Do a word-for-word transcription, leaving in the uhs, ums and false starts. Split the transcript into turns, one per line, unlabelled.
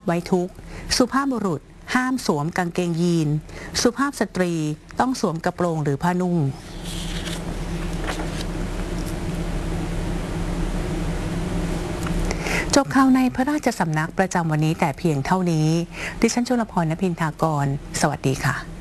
ไว้ทุกข์สุภาพบุรุษห้ามสวมกางเกงยีนสุภาพสตรีต้องสวมกระโปรงหรือผ้านุ่งจบข่าวในพระราชสำนักประจำวันนี้แต่เพียงเท่านี้ดิฉันชลพร ณ พินทากรสวัสดีค่ะ